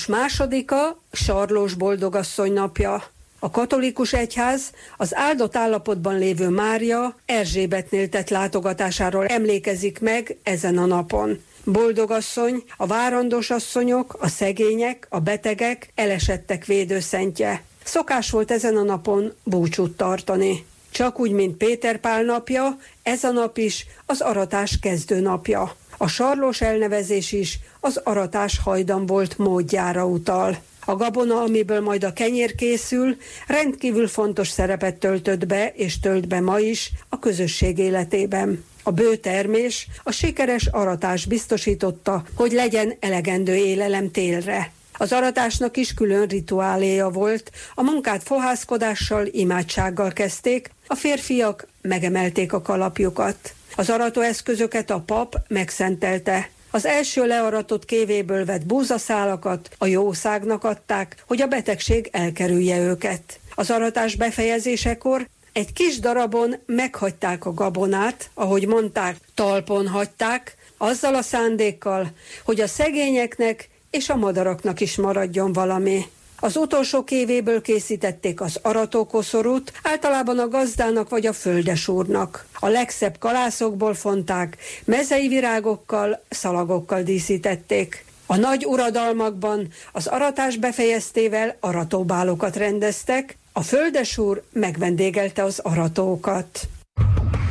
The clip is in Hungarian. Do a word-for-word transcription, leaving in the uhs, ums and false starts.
Június másodika Sarlós Boldogasszony napja. A katolikus egyház az áldott állapotban lévő Mária Erzsébetnél tett látogatásáról emlékezik meg ezen a napon. Boldogasszony, a várandós asszonyok, a szegények, a betegek, elesettek védőszentje. Szokás volt ezen a napon búcsút tartani. Csak úgy, mint Péter Pál napja, ez a nap is az aratás kezdő napja. A sarlós elnevezés is az aratás hajdan volt módjára utal. A gabona, amiből majd a kenyér készül, rendkívül fontos szerepet töltött be és tölt be ma is a közösség életében. A bő termés, a sikeres aratás biztosította, hogy legyen elegendő élelem télre. Az aratásnak is külön rituáléja volt, a munkát fohászkodással, imádsággal kezdték, a férfiak megemelték a kalapjukat. Az aratóeszközöket a pap megszentelte. Az első learatott kévéből vett búzaszálakat a jószágnak adták, hogy a betegség elkerülje őket. Az aratás befejezésekor egy kis darabon meghagyták a gabonát, ahogy mondták, talpon hagyták, azzal a szándékkal, hogy a szegényeknek és a madaraknak is maradjon valami. Az utolsó kévéből készítették az aratókoszorút, általában a gazdának vagy a földesúrnak. A legszebb kalászokból fonták, mezei virágokkal, szalagokkal díszítették. A nagy uradalmakban az aratás befejeztével aratóbálokat rendeztek, a földesúr megvendégelte az aratókat.